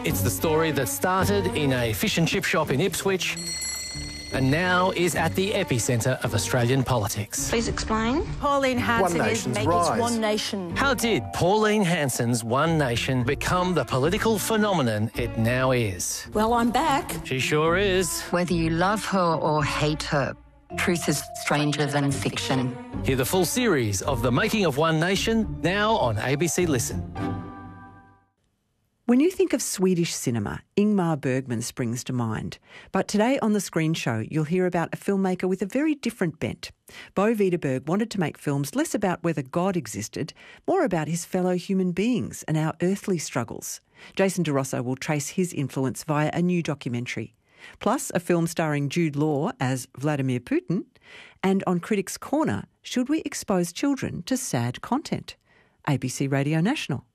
It's the story that started in a fish and chip shop in Ipswich and now is at the epicentre of Australian politics. Please explain. Pauline Hanson One is Nation's making rise. One Nation. How did Pauline Hanson's One Nation become the political phenomenon it now is? Well, I'm back. She sure is. Whether you love her or hate her, truth is stranger than fiction. Hear the full series of The Making of One Nation now on ABC Listen. When you think of Swedish cinema, Ingmar Bergman springs to mind. But today on The Screen Show, you'll hear about a filmmaker with a very different bent. Bo Widerberg wanted to make films less about whether God existed, more about his fellow human beings and our earthly struggles. Jason DeRosso will trace his influence via a new documentary. Plus, a film starring Jude Law as Vladimir Putin. And on Critics' Corner, should we expose children to sad content? ABC Radio National.